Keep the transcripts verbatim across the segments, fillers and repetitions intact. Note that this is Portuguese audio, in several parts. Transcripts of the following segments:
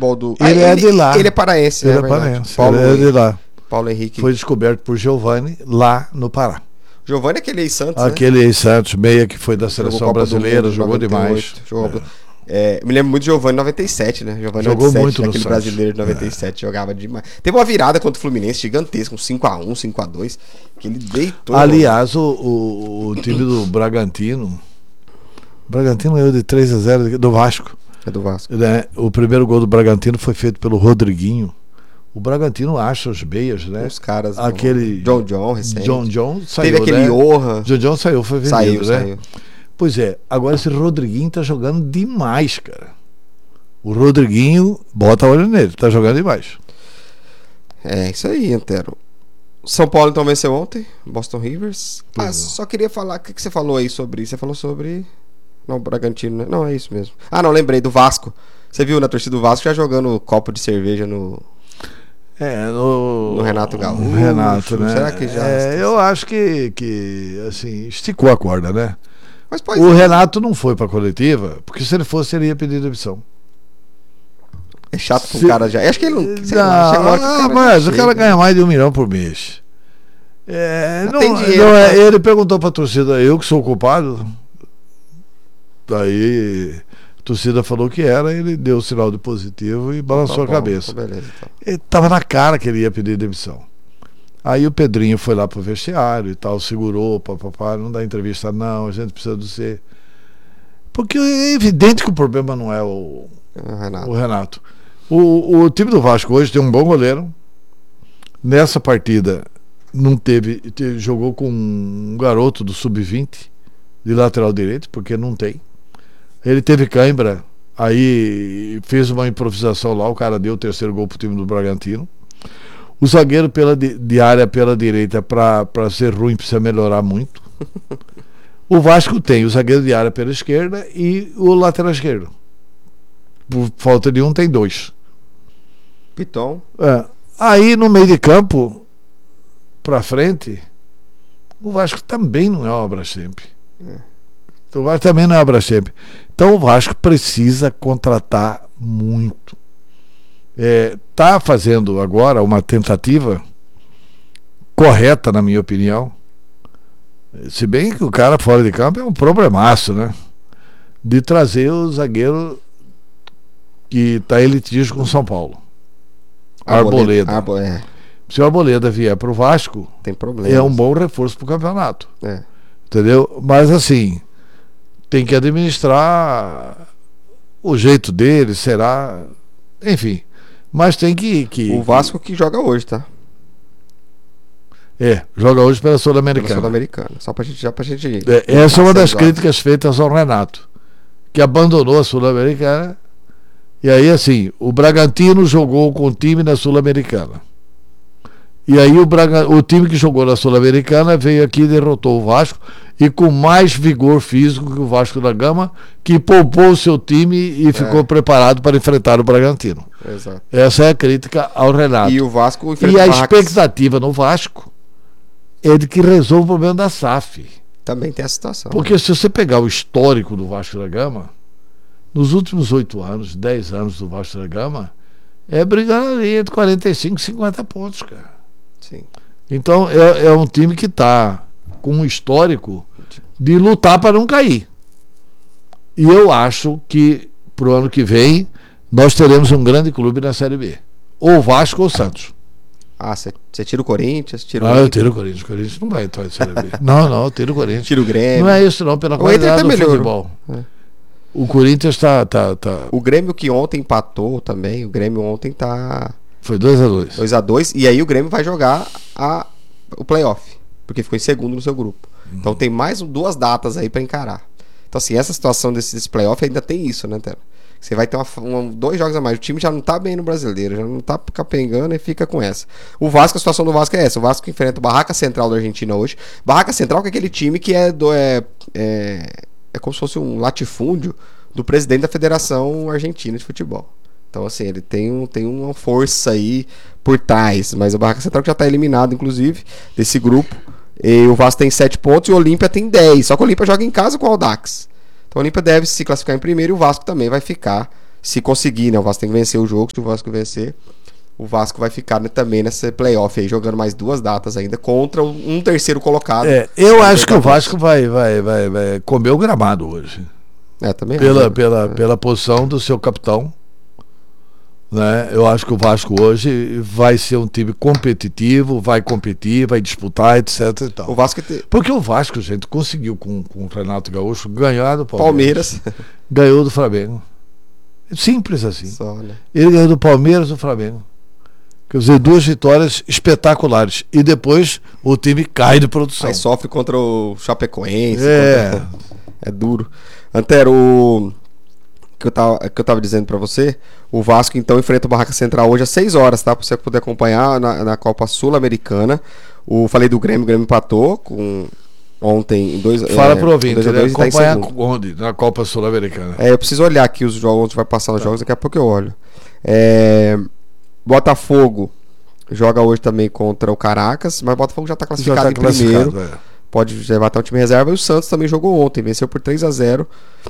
futebol do... Ele ah, é ele, de lá. Ele é paraense, Ele é é verdade. paraense. Paulo, Ele é de lá. Paulo Henrique. Foi descoberto por Giovani lá no Pará. Giovani é aquele ex-Santos, Aquele né? ex-Santos, meia que foi da Jogou seleção Copa do brasileira, Mundo, jogou noventa e oito, demais. Jogou... É. É, me lembro muito de Giovani em noventa e sete, né? Giovani Jogou noventa e sete, muito no aquele Santos. brasileiro de noventa e sete, é. Jogava demais. Teve uma virada contra o Fluminense gigantesca, um cinco a um, cinco a dois, que ele deitou. Aliás, o, o, o time do Bragantino, o Bragantino ganhou de três a zero do Vasco. É do Vasco. Né? O primeiro gol do Bragantino foi feito pelo Rodriguinho. O Bragantino acha os meias, né? Os caras. Aquele John John, recente. John John saiu, Teve aquele né? Johan. John John saiu, foi vendido, Saiu, né? saiu. Pois é, agora esse Rodriguinho tá jogando demais, cara. O Rodriguinho, bota olho nele, tá jogando demais. É, isso aí, Antero. São Paulo então venceu ontem, Boston Rivers. Pois ah, é. só queria falar, o que, que você falou aí sobre... Você falou sobre... Não, Bragantino, né? Não, é isso mesmo. Ah, não, lembrei, do Vasco. Você viu na torcida do Vasco já jogando copo de cerveja no... É, no, No Renato Gaúcho, no Renato, né? será que já- É, eu acho que, que, assim, esticou a corda, né? Mas pode O ser. Renato não foi pra coletiva, porque se ele fosse, ele ia pedir demissão. É chato pro Se- cara já. Acho que ele não... sei Não, lá, chega uma hora que o ah, cara mas já o cara chega. ganha mais de um milhão por mês. É, Mas não, tem dinheiro, não é- tá? ele perguntou pra torcida, eu que sou o culpado. Daí a torcida falou que era, ele deu o sinal de positivo e balançou Tá a bom, cabeça. tá beleza, então. Ele tava na cara que ele ia pedir demissão. Aí o Pedrinho foi lá pro vestiário e tal, segurou, papapá, não dá entrevista não, a gente precisa do ser. Porque é evidente que o problema não é o, Ah, Renato. o Renato. O, o time do Vasco hoje tem um bom goleiro. Nessa partida não teve, te- jogou com um garoto do sub vinte de lateral direito, porque não tem. Ele teve cãibra, aí fez uma improvisação lá, o cara deu o terceiro gol pro time do Bragantino. O zagueiro pela di- de área pela direita, para ser ruim, precisa melhorar muito. O Vasco tem o zagueiro de área pela esquerda e o lateral esquerdo. Por falta de um, tem dois. Piton. É. Aí no meio de campo, pra frente, o Vasco também não é uma Brastemp. É. O Vasco também não é uma Brastemp. Então o Vasco precisa contratar muito. É, tá fazendo agora uma tentativa correta, na minha opinião. Se bem que o cara fora de campo é um problemaço, né? De trazer o zagueiro que está em litígio com São Paulo. Arboleda. Arbo, é, Se o Arboleda vier pro Vasco, tem problema. é um bom reforço pro campeonato. É. Entendeu? Mas assim, tem que administrar o jeito dele, será. Enfim. Mas tem que. que O Vasco que joga hoje, tá? É, joga hoje pela Pela Sul-Americana. Sul-Americana. Só pra gente, já pra gente. É, essa é uma das Exato. críticas feitas ao Renato, que abandonou a Sul-Americana. E aí, assim, o Bragantino jogou com o time na Sul-Americana. E aí o, Braga, o time que jogou na Sul-Americana veio aqui e derrotou o Vasco, e com mais vigor físico que o Vasco da Gama, que poupou o seu time e ficou preparado para enfrentar o Bragantino. Exato. Essa é a crítica ao Renato. E o Vasco E enfrenta a o Barracas. expectativa no Vasco é de que resolva o problema da S A F. Também tem a situação. Porque se você pegar o histórico do Vasco da Gama, nos últimos oito anos, dez anos do Vasco da Gama, é brigar ali entre quarenta e cinco e cinquenta pontos, cara. Sim. Então é, é um time que está com um histórico de lutar para não cair. E eu acho que pro ano que vem nós teremos um grande clube na Série B. Ou Vasco ou Santos. Ah, você tira o Corinthians, tira o Ah, eu Inter, tiro o Corinthians. O Corinthians não vai entrar em Série B. Não, não, eu tiro o Corinthians. tira o Grêmio. Não é isso não, pela O Inter qualidade tá do melhor. futebol. É. O Corinthians tá, tá, tá... O Grêmio que ontem empatou também. O Grêmio ontem tá Foi dois a dois. dois a dois. E aí o Grêmio vai jogar a, o playoff. Porque ficou em segundo no seu grupo. Uhum. Então tem mais duas datas aí pra encarar. Então assim, essa situação desse, desse playoff ainda tem isso, né, Tera? Você vai ter uma, uma, dois jogos a mais. O time já não tá bem no brasileiro, já não tá capengando e fica com essa. O Vasco, a situação do Vasco é essa. O Vasco enfrenta o Barraca Central da Argentina hoje. Barraca Central que é aquele time que é do. É, é, é como se fosse um latifúndio do presidente da Federação Argentina de Futebol. Então, assim, ele tem, um, tem uma força aí por trás. Mas o Barraca Central que já tá eliminado, inclusive, desse grupo. E o Vasco tem sete pontos e o Olímpia tem dez. Só que o Olímpia joga em casa com o Audax. Então o Olímpia deve se classificar em primeiro e o Vasco também vai ficar se conseguir, né? O Vasco tem que vencer o jogo, se o Vasco vencer, o Vasco vai ficar, né, também nessa playoff aí, jogando mais duas datas ainda contra um terceiro colocado. É, eu acho que o Vasco vai, vai, vai, vai comer o gramado hoje. É, também pela, acho, né? pela, é. pela posição do seu capitão. Né? Eu acho que o Vasco hoje vai ser um time competitivo, vai competir, vai disputar, etc e tal. O Vasco te... Porque o Vasco, gente, conseguiu com, com o Renato Gaúcho ganhar do Palmeiras. Palmeiras. Ganhou do Flamengo. Simples assim. Só, né? Ele ganhou do Palmeiras e do Flamengo. Quer dizer, duas vitórias espetaculares. E depois o time cai de produção. Aí sofre contra o Chapecoense. É, contra... é duro. Antero, o que eu tava, que eu tava dizendo pra você, o Vasco então enfrenta o Barraca Central hoje às seis horas, tá? Pra você poder acompanhar na, na Copa Sul-Americana. O, falei do Grêmio, o Grêmio empatou com, ontem em dois... Fala é, pro ouvinte, dois a dois, ele tá em acompanhar segundo. onde? Na Copa Sul-Americana. É, eu preciso olhar aqui os jogos, onde vai passar os Tá. jogos, daqui a pouco eu olho. É, Botafogo joga hoje também contra o Caracas, mas o Botafogo já tá classificado Já tá em primeiro. classificado, é. Pode levar até o time reserva. E o Santos também jogou ontem, venceu por três a zero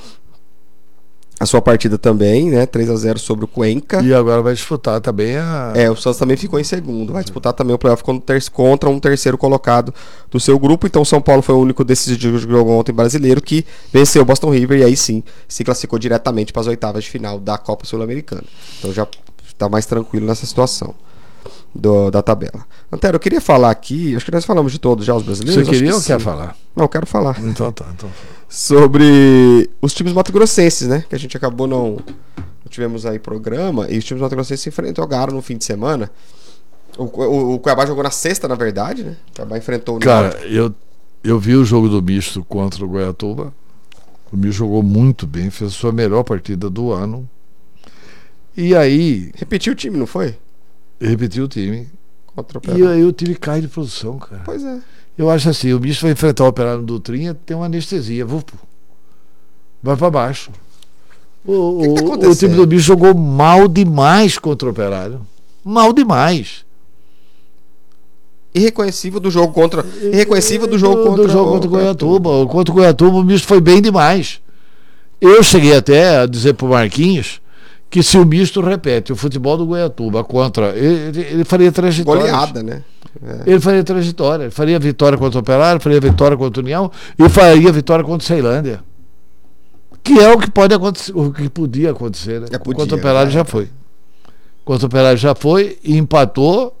a sua partida também, né? três a zero sobre o Cuenca. E agora vai disputar também a... É, o Santos também ficou em segundo. Vai disputar também o playoff contra um terceiro colocado do seu grupo. Então o São Paulo foi o único desses que jogou ontem brasileiro que venceu o Boston River e aí sim se classificou diretamente para as oitavas de final da Copa Sul-Americana. Então já está mais tranquilo nessa situação do, da tabela. Antero, eu queria falar aqui, acho que nós falamos de todos já os brasileiros. Você queria que ou quer sim. falar? Não, eu quero falar. Então tá, então. Sobre os times mato-grossenses, né? Que a gente acabou não... não tivemos aí programa. E os times mato-grossenses se enfrentaram, jogaram no fim de semana. O, o, o Cuiabá jogou na sexta, na verdade, né? O Cuiabá enfrentou o Cara, eu, eu vi o jogo do Misto contra o Goiatuba. O Misto jogou muito bem, fez a sua melhor partida do ano. E aí... Repetiu o time, não foi? Repetiu o time. Contra o E Cuiabá. aí o time cai de produção, cara. Pois é. Eu acho assim, o Misto vai enfrentar o Operário no Dutrinha, tem uma anestesia, vou, vai pra baixo. O, Que que tá o- o acontecendo? time do Misto jogou mal demais contra o Operário. Mal demais. Irreconhecível do jogo contra... Irreconhecível do jogo do, contra do jogo o contra o Goiatuba. Contra o Goiatuba o Misto foi bem demais. Eu cheguei até a dizer pro Marquinhos que se o Misto repete o futebol do Goiatuba contra... Ele, ele faria trajetória. Goleada, né? É. Ele faria trajetória. Ele faria vitória contra o Operário, faria vitória contra o União e faria vitória contra o Ceilândia. Que é o que pode acontecer, o que podia acontecer, né? É, podia, Contra o Operário né? já foi. Contra o Operário já foi e empatou.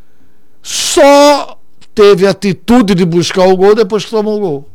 Só teve atitude de buscar o gol depois que tomou o gol.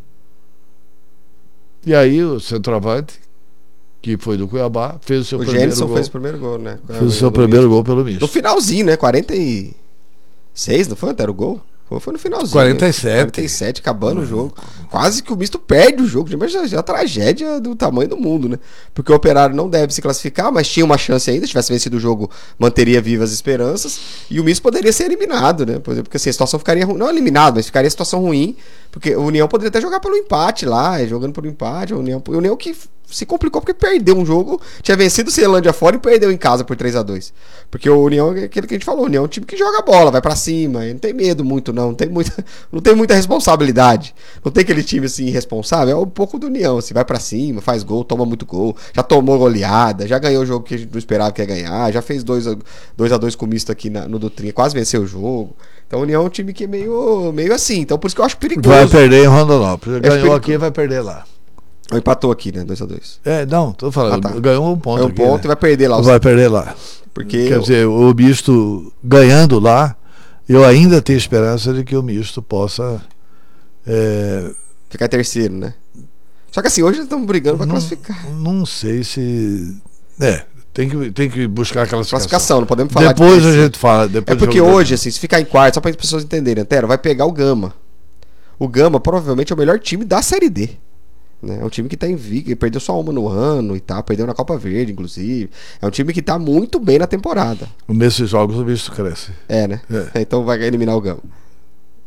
E aí o centroavante, que foi do Cuiabá, fez o seu O primeiro Gênison gol. fez o primeiro gol, né? Fez o seu primeiro gol pelo Misto. No finalzinho, né? quarenta e seis, não foi, Antero, o gol? Foi, foi no finalzinho. quarenta e sete. quarenta e sete, acabando o jogo. Quase que o Misto perde o jogo. Mas já, já é a tragédia do tamanho do mundo, né? Porque o Operário não deve se classificar, mas tinha uma chance ainda. Se tivesse vencido o jogo, manteria vivas as esperanças. E o Misto poderia ser eliminado, né? Por exemplo, porque assim, a situação ficaria ruim. Não eliminado, mas ficaria a situação ruim. Porque o União poderia até jogar pelo empate lá, jogando pelo empate. O União, o União que se complicou porque perdeu um jogo, tinha vencido o Ceilândia fora e perdeu em casa por três a dois. Porque o União é aquele que a gente falou, o União é um time que joga bola, vai pra cima, ele não tem medo muito não, não tem muita, não tem muita responsabilidade. Não tem aquele time assim irresponsável, é um pouco do União, assim, vai pra cima, faz gol, toma muito gol, já tomou goleada, já ganhou o jogo que a gente não esperava que ia ganhar, já fez dois a dois com o Misto aqui na, no Dutrinha, quase venceu o jogo. Então o União é um time que é meio, meio assim, então por isso que eu acho perigoso. Vai perder em Rondonópolis. Ganhou perigo- aqui, vai perder lá. Empatou aqui, né, dois a dois. É, não, tô falando, Ah, tá. ganhou um ponto É um aqui, ponto né? e vai perder lá. Vai perder lá. Porque Quer dizer, o Misto ganhando lá, eu ainda tenho esperança de que o Misto possa. É, ficar em terceiro, né? Só que assim, hoje eles estão brigando pra não, classificar. não sei se. É, tem que, tem que buscar a classificação. Classificação, não podemos falar Depois de a terceiro. gente fala. Depois É porque do jogo hoje, assim, se ficar em quarto, só para as pessoas entenderem, Antero, vai pegar o Gama. O Gama provavelmente é o melhor time da Série D. Né? É um time que tá em viga, perdeu só uma no ano e tal, perdeu na Copa Verde, inclusive. É um time que tá muito bem na temporada. Nesses jogos o Misto cresce. É, né? É. Então vai eliminar o Gama.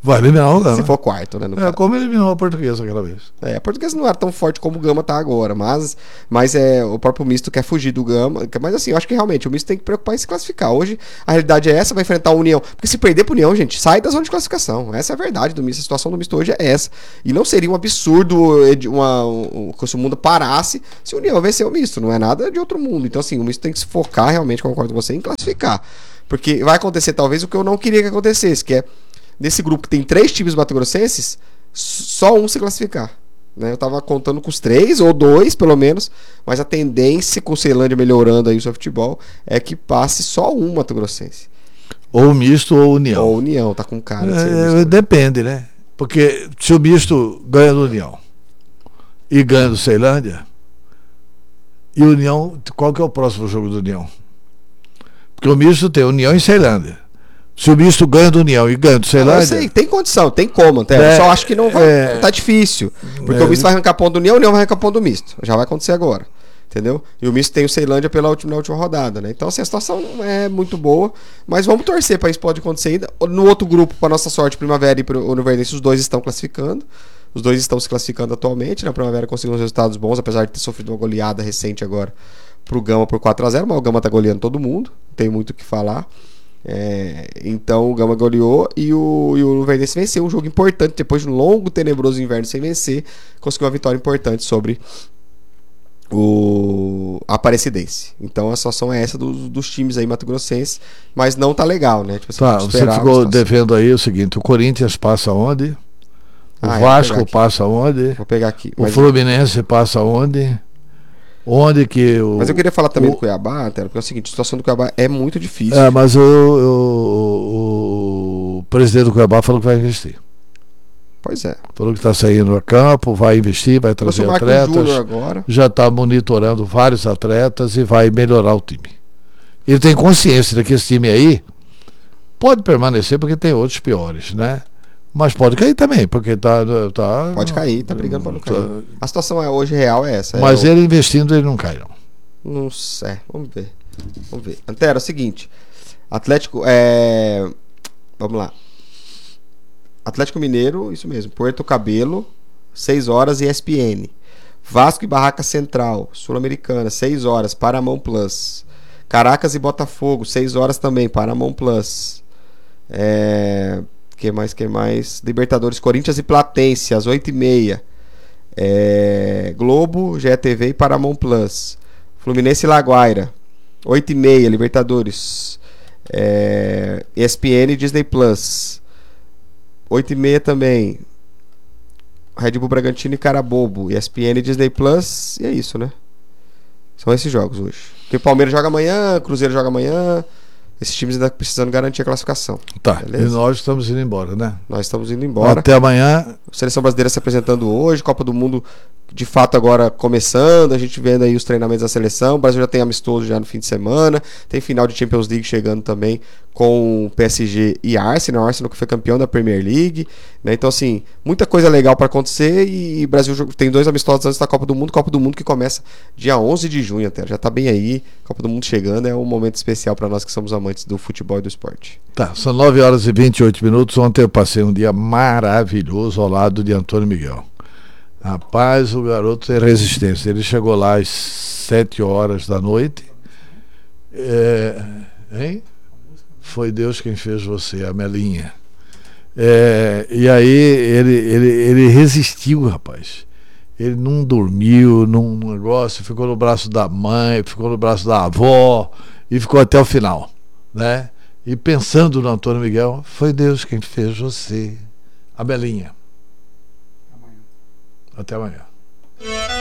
Vai eliminar o Gama. Se for quarto, né? No É, caso. como eliminou a Portuguesa aquela vez. É, a Portuguesa não era tão forte como o Gama tá agora, mas, mas é, o próprio misto quer fugir do Gama. Mas assim, eu acho que realmente o misto tem que preocupar em se classificar. Hoje a realidade é essa, vai enfrentar a União. Porque se perder pro União, gente, sai da zona de classificação. Essa é a verdade do misto. A situação do misto hoje é essa. E não seria um absurdo uma, um, um, se o mundo parasse se o União vencer o misto. Não é nada de outro mundo. Então assim, o misto tem que se focar realmente, concordo com você, em classificar. Porque vai acontecer talvez o que eu não queria que acontecesse, que é nesse grupo que tem três times mato-grossenses, só um se classificar. Né? Eu tava contando com os três, ou dois, pelo menos, mas a tendência com o Ceilândia melhorando aí o seu futebol é que passe só um mato-grossense. Ou misto ou União. Ou União, tá com cara de ser É, misto. depende, né? Porque se o misto ganha do União e ganha do Ceilândia, e o União, qual que é o próximo jogo do União? Porque o misto tem União e Ceilândia. Se o misto ganha do União e ganha do Ceilândia... Ah, eu sei, tem condição, tem como, até. É, eu só acho que não vai. é, tá difícil. Porque é, o misto vai arrancar ponto do União, o União vai arrancar ponto do misto. Já vai acontecer agora. Entendeu? E o misto tem o Ceilândia pela última, na última rodada, né? Então, assim, a situação não é muito boa, mas vamos torcer para isso pode acontecer ainda. No outro grupo, para nossa sorte, Primavera e o Univerdense, os dois estão classificando. Os dois estão se classificando atualmente, né? A Primavera conseguiu uns resultados bons, apesar de ter sofrido uma goleada recente agora pro Gama por quatro a zero, mas o Gama tá goleando todo mundo, não tem muito o que falar. É, então o Gama goleou e o, e o Luverdense venceu um jogo importante depois de um longo, tenebroso inverno sem vencer, conseguiu uma vitória importante sobre o Aparecidense. Então a situação é essa dos, dos times aí mato-grossenses, mas não tá legal, né? Tipo, Tá, você ficou devendo aí o seguinte: o Corinthians passa onde? O Ah, é, Vasco vou passa onde? Vou pegar aqui. O Mas, Fluminense passa onde? Onde que o. mas eu queria falar também o, do Cuiabá, Tero, porque é o seguinte, a situação do Cuiabá é muito difícil. É, mas o, o, o presidente do Cuiabá falou que vai investir. Pois é. Falou que está saindo a campo, vai investir, vai Trouxe trazer o Marcos atletas. Júnior agora. Já está monitorando vários atletas e vai melhorar o time. Ele tem consciência de que esse time aí pode permanecer porque tem outros piores, né? Mas pode cair também, porque tá, tá Pode cair, tá brigando para não cair. A situação é, hoje real é essa. Mas é ele investindo, ele não cai, não. Não sei, vamos ver. Vamos ver. Antero, é o seguinte. Atlético é. Vamos lá. Atlético Mineiro, isso mesmo. Puerto Cabelo, seis horas, E S P N. Vasco e Barraca Central, Sul-Americana, seis horas, Paramount Plus. Caracas e Botafogo, seis horas também, Paramount Plus. É. Que mais, que mais? Libertadores, Corinthians e Platense, às oito e meia. É... Globo, G E T V e Paramount Plus. Fluminense e Laguaira, oito e meia, Libertadores. É... E S P N e Disney Plus. oito e meia também. Red Bull Bragantino e Carabobo. E S P N e Disney Plus. E é isso, né? São esses jogos hoje. Porque o Palmeiras joga amanhã, Cruzeiro joga amanhã. Esses times ainda precisando garantir a classificação. Tá, beleza? e nós estamos indo embora, né? Nós estamos indo embora. Até amanhã. Seleção brasileira se apresentando hoje, Copa do Mundo de fato agora começando, a gente vendo aí os treinamentos da seleção. O Brasil já tem amistoso já no fim de semana, tem final de Champions League chegando também com o P S G e Arsenal, o Arsenal que foi campeão da Premier League, né? Então assim, muita coisa legal para acontecer e o Brasil tem dois amistosos antes da Copa do Mundo, Copa do Mundo que começa dia onze de junho até, já tá bem aí, Copa do Mundo chegando, é um momento especial para nós que somos amantes do futebol e do esporte. Tá, são nove horas e vinte e oito minutos. Ontem eu passei um dia maravilhoso ao lado de Antônio Miguel. Rapaz, o garoto tem resistência. Ele chegou lá às sete horas da noite. É, hein? Foi Deus quem fez você, a Melinha. É, e aí ele, ele, ele resistiu, rapaz. Ele não dormiu num negócio, ficou no braço da mãe, ficou no braço da avó e ficou até o final, né? E pensando no Antônio Miguel, foi Deus quem fez você, a Melinha. Até amanhã.